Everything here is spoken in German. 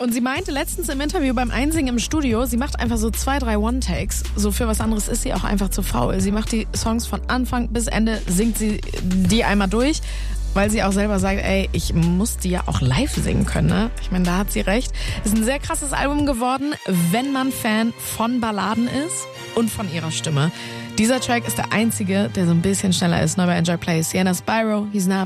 Und sie meinte letztens im Interview beim Einsingen im Studio, sie macht einfach so 2, 3 One-Takes. So für was anderes ist sie auch einfach zu faul. Sie macht die Songs von Anfang bis Ende, singt sie die einmal durch, weil sie auch selber sagt, ey, ich muss die ja auch live singen können, ne? Ich meine, da hat sie recht. Ist ein sehr krasses Album geworden, wenn man Fan von Balladen ist und von ihrer Stimme. Dieser Track ist der einzige, der so ein bisschen schneller ist. Neu bei Enjoy Play. Sienna Spyro, He's Not